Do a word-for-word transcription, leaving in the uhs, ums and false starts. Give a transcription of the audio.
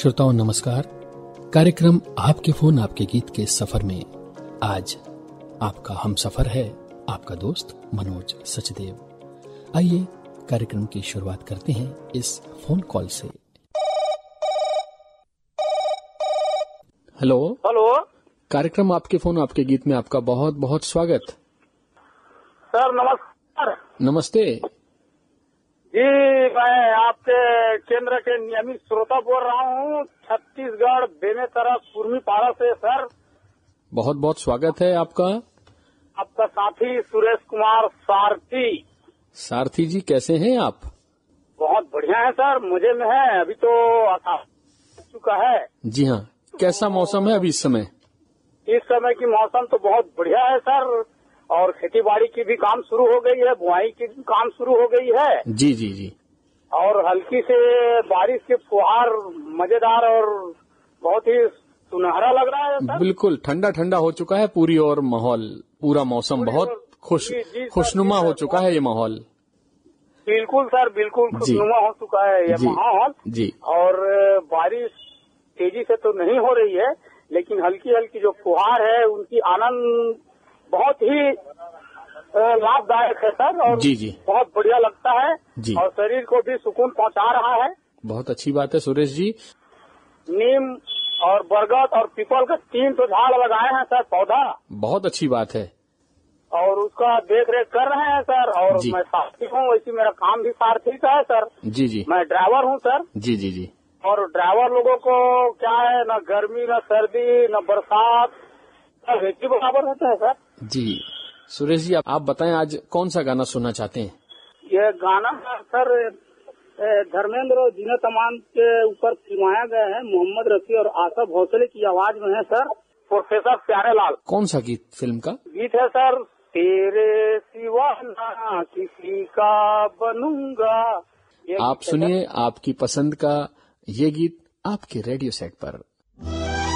श्रोताओं नमस्कार। कार्यक्रम आपके फोन आपके गीत के सफर में आज आपका हम सफर है आपका दोस्त मनोज सचदेव। आइए कार्यक्रम की शुरुआत करते हैं इस फोन कॉल से। हेलो हेलो, कार्यक्रम आपके फोन आपके गीत में आपका बहुत बहुत स्वागत। सर नमस्कार। नमस्ते जी, मैं आपके केंद्र के नियमित श्रोता बोल रहा हूँ, छत्तीसगढ़ बेमेतरा कुर्मी पारा से। सर बहुत बहुत स्वागत है आपका। आपका साथी सुरेश कुमार सारथी। सारथी जी कैसे हैं आप? बहुत बढ़िया है सर, मजे में है। अभी तो आकाश चुका है। जी हाँ, कैसा मौसम है अभी इस समय? इस समय की मौसम तो बहुत बढ़िया है सर, और खेती बाड़ी की भी काम शुरू हो गई है, बुआई की भी काम शुरू हो गई है। जी जी जी। और हल्की से बारिश के फुहार मजेदार और बहुत ही सुनहरा लग रहा है सर। बिल्कुल ठंडा ठंडा हो चुका है पूरी और माहौल, पूरा मौसम बहुत खुश जी, जी, खुशनुमा जी, हो चुका है ये माहौल। बिल्कुल सर, बिल्कुल खुशनुमा हो चुका है ये माहौल जी। और बारिश तेजी से तो नहीं हो रही है, लेकिन हल्की हल्की जो फुहार है उनकी आनंद बहुत ही लाभदायक है सर, और जी जी बहुत बढ़िया लगता है जी। और शरीर को भी सुकून पहुंचा रहा है। बहुत अच्छी बात है सुरेश जी। नीम और बरगद और पीपल का तीन तो झाड़ लगाए हैं सर, पौधा। बहुत अच्छी बात है। और उसका देख रेख कर रहे हैं सर। और मैं सारथी हूँ, वैसे मेरा काम भी सारथी का है सर। जी जी। मैं ड्राइवर हूँ सर। जी जी जी। और ड्राइवर लोगों को क्या है, न गर्मी न सर्दी न बरसात, सब एक ही बराबर होता है सर। जी सुरेश जी, आप बताएं आज कौन सा गाना सुनना चाहते हैं? ये गाना सर धर्मेंद्र और जीनत अमान के ऊपर फिल्माया गया है, मोहम्मद रफी और आशा भोसले की आवाज में है सर। प्रोफेसर प्यारे लाल। कौन सा गीत फिल्म का? गीत है सर, तेरे सिवा ना किसी का बनूंगा। आप सुनिए आपकी पसंद का ये गीत आपके रेडियो सेट पर।